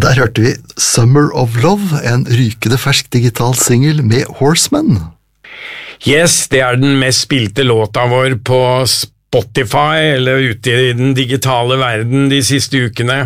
Og der hørte vi Summer of Love, en rykende fersk digital single med Horsemen. Yes, det den mest spilte låta vår på Spotify, eller ute i den digitale verden de siste ukene.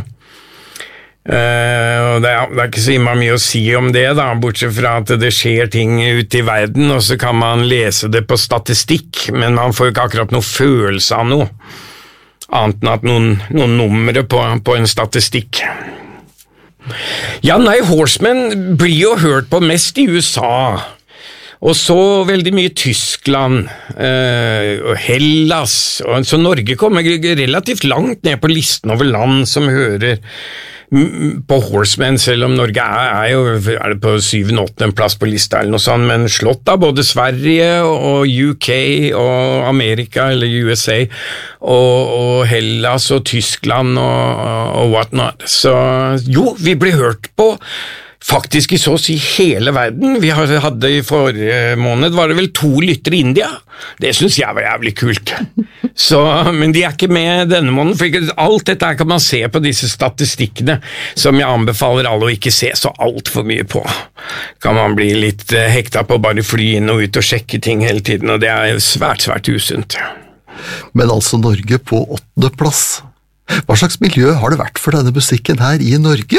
Og det ikke så mye å si om det da, bortsett fra at det skjer ting ute i verden, og så kan man lese det på statistikk, men man får ikke akkurat noe følelse av noe, annet enn at noen numre på en statistikk. Ja, nei, Horsemen blir jo hørt på mest i USA, og så veldig mye Tyskland, og Hellas, så Norge kommer relativt langt ned på listen over land som hører på Horsemen, selv om Norge er det på 7.-8. plass på lista eller noe sånt, men slått av både Sverige og UK og Amerika eller USA og Hellas og Tyskland og whatnot. Så jo, vi blir hørt på faktisk i så å si hele verden. Vi hadde i forrige måned, var det vel 2 lyttere i India. Det synes jeg var jævlig kult. Så, men de ikke med denne måneden, for alt dette kan man se på disse statistikkene, som jeg anbefaler alle å ikke se så alt for mye på. Kan man bli litt hekta på å bare fly inn og ut og sjekke ting hele tiden, og det svært, svært usunt. Men altså Norge på 8. plass. Hva slags miljø har det vært for denne musikken her i Norge?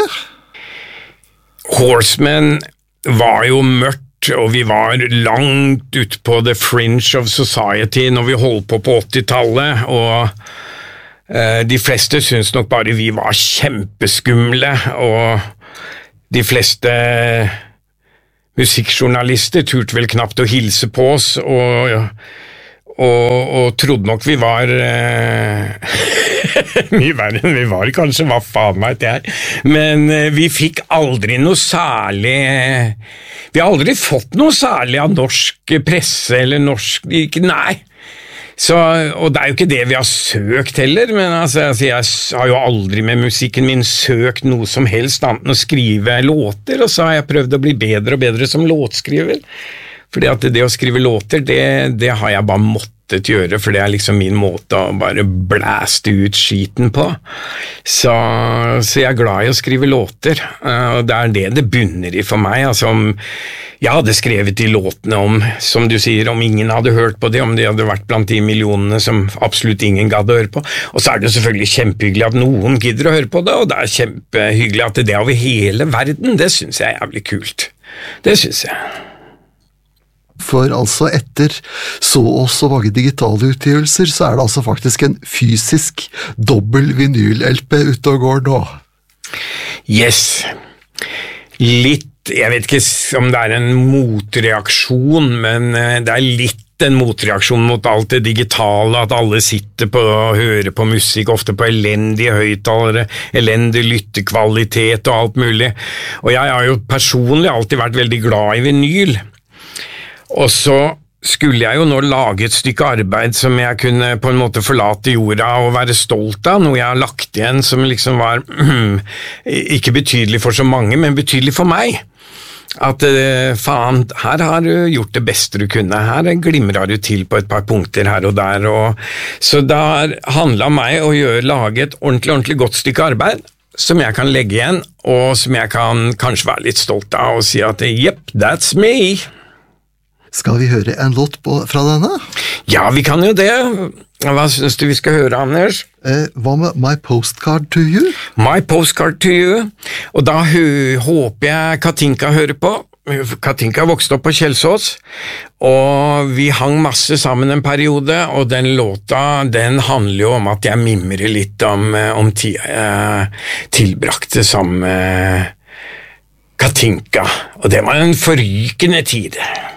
Horsemen var jo mørkt, og vi var langt ut på the fringe of society når vi holdt på 80-tallet, og de fleste synes nok bare vi var kjempeskumle, og de fleste musikkjournalister turte vel knapt å hilse på oss, og trodde nok vi var mye verre enn vi var, kanskje, hva faen vet jeg, men vi fikk aldri noe særlig, vi har aldri fått noe særlig av norsk presse, eller norsk, nei, så, og det jo ikke det vi har søkt heller, men altså, jeg har jo aldri med musikken min søkt noe som helst annet enn å skrive låter, og så har jeg prøvd å bli bedre og bedre som låtskriver, fordi at det å skrive låter, det har jeg bare måttet gjøre, for det liksom min måte å bare blæste ut skiten på. Så jeg glad i å skrive låter, og det det bunner i for meg. Altså om jeg hadde skrevet de låtene om, som du sier, om ingen hadde hørt på det, om de hadde vært blant de millionene som absolutt ingen gadd å høre på. Og så det selvfølgelig kjempehyggelig at noen gidder å høre på det, og det kjempehyggelig at det over hele verden, det synes jeg jævlig kult. Det synes jeg. For altså etter så også mange digitale utgivelser, så det altså faktisk en fysisk dobbel vinyl-LP ute og går nå. Yes. Litt, jeg vet ikke om det en motreaksjon, men det litt en motreaksjon mot alt det digitale, at alle sitter på og hører på musikk, ofte på elendige høyttalere, elendig lyttekvalitet og alt mulig. Og jeg har jo personlig alltid vært veldig glad i vinyl. Og så skulle jeg jo nå lage et stykke arbeid som jeg kunne på en måte forlate jorda og være stolt av, noe jeg har lagt igjen som liksom var ikke betydelig for så mange, men betydelig for meg. At faen, her har du gjort det beste du kunne, her glimrer du til på et par punkter her og der, og så det handlet om meg å lage et ordentlig godt stykke arbeid, som jeg kan legge igjen, og som jeg kan kanskje være litt stolt av og si at yep, that's me. Skal vi høre en låt fra denne? Ja, vi kan jo det. Hva synes du vi skal høre, Anders? Hva med My Postcard to You? My Postcard to You. Og da håper jeg Katinka hører på. Katinka vokste opp på Kjelsås, og vi hang masse sammen en periode, og den låta, den handler jo om at jeg mimrer litt om tida jeg tilbrakte sammen med Katinka, og det var en forrykende tid.